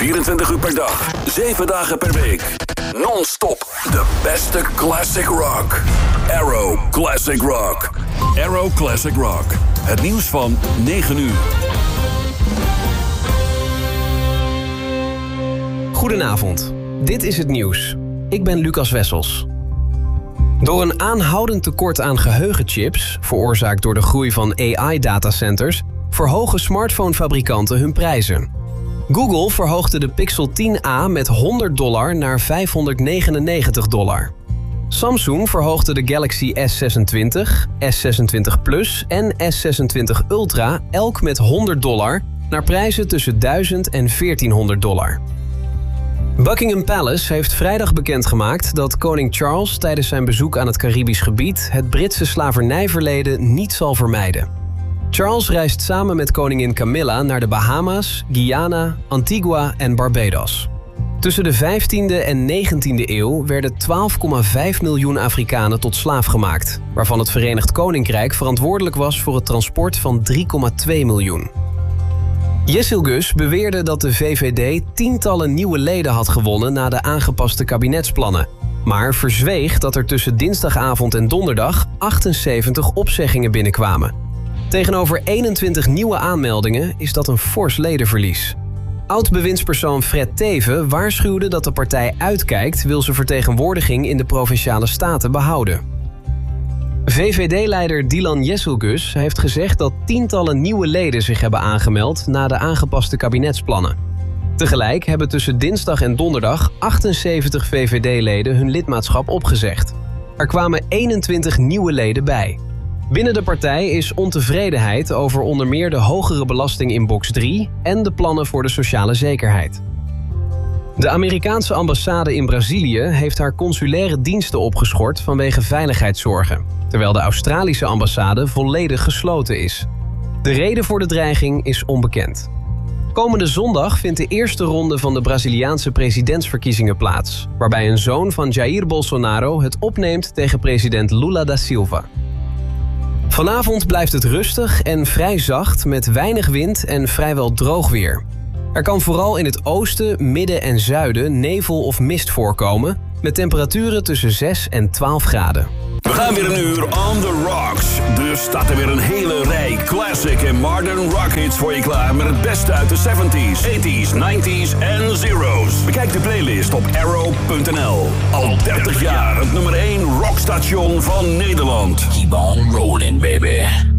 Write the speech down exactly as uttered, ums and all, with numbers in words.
vierentwintig uur per dag, zeven dagen per week. Non-stop. De beste classic rock. Arrow Classic Rock. Arrow Classic Rock. Het nieuws van negen uur. Goedenavond. Dit is het nieuws. Ik ben Lucas Wessels. Door een aanhoudend tekort aan geheugenchips, veroorzaakt door de groei van A I-datacenters, verhogen smartphonefabrikanten hun prijzen. Google verhoogde de Pixel tien a met honderd dollar naar vijfhonderdnegenennegentig dollar. Samsung verhoogde de Galaxy S zesentwintig, S zesentwintig Plus en S zesentwintig Ultra elk met honderd dollar naar prijzen tussen duizend en veertienhonderd dollar. Buckingham Palace heeft vrijdag bekendgemaakt dat koning Charles tijdens zijn bezoek aan het Caribisch gebied het Britse slavernijverleden niet zal vermijden. Charles reist samen met koningin Camilla naar de Bahama's, Guyana, Antigua en Barbados. Tussen de vijftiende en negentiende eeuw werden twaalf komma vijf miljoen Afrikanen tot slaaf gemaakt, waarvan het Verenigd Koninkrijk verantwoordelijk was voor het transport van drie komma twee miljoen. Jessilgus beweerde dat de V V D tientallen nieuwe leden had gewonnen na de aangepaste kabinetsplannen, maar verzweeg dat er tussen dinsdagavond en donderdag achtenzeventig opzeggingen binnenkwamen. Tegenover eenentwintig nieuwe aanmeldingen is dat een fors ledenverlies. Oud-bewindspersoon Fred Teeven waarschuwde dat de partij uitkijkt wil zijn vertegenwoordiging in de Provinciale Staten behouden. V V D-leider Dylan Jessilgus heeft gezegd dat tientallen nieuwe leden zich hebben aangemeld na de aangepaste kabinetsplannen. Tegelijk hebben tussen dinsdag en donderdag achtenzeventig V V D-leden hun lidmaatschap opgezegd. Er kwamen eenentwintig nieuwe leden bij. Binnen de partij is ontevredenheid over onder meer de hogere belasting in box drie en de plannen voor de sociale zekerheid. De Amerikaanse ambassade in Brazilië heeft haar consulaire diensten opgeschort vanwege veiligheidszorgen, terwijl de Australische ambassade volledig gesloten is. De reden voor de dreiging is onbekend. Komende zondag vindt de eerste ronde van de Braziliaanse presidentsverkiezingen plaats, waarbij een zoon van Jair Bolsonaro het opneemt tegen president Lula da Silva. Vanavond blijft het rustig en vrij zacht met weinig wind en vrijwel droog weer. Er kan vooral in het oosten, midden en zuiden nevel of mist voorkomen, met temperaturen tussen zes en twaalf graden. We gaan weer een uur on the rocks. Dus staat er weer een hele rij classic en modern rock hits voor je klaar met het beste uit de zeventies, tachtiger, negentiger en zero's. Bekijk de playlist op arrow punt n l. Al dertig jaar het nummer één rockstation van Nederland. Keep on rolling, baby.